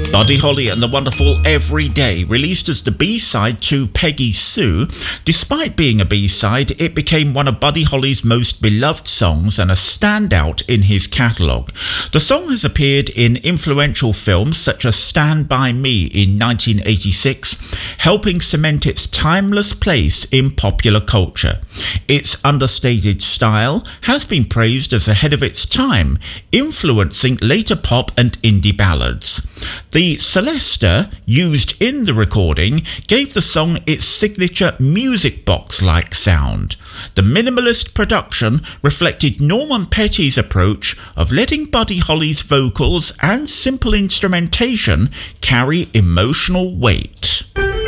Buddy Holly and the wonderful Every Day, released as the B-side to Peggy Sue. Despite being a B-side, it became one of Buddy Holly's most beloved songs and a standout in his catalogue. The song has appeared in influential films such as Stand By Me in 1986, helping cement its timeless place in popular culture. Its understated style has been praised as ahead of its time, influencing later pop and indie ballads. The Celesta, used in the recording, gave the song its signature music box-like sound. The minimalist production reflected Norman Petty's approach of letting Buddy Holly's vocals and simple instrumentation carry emotional weight.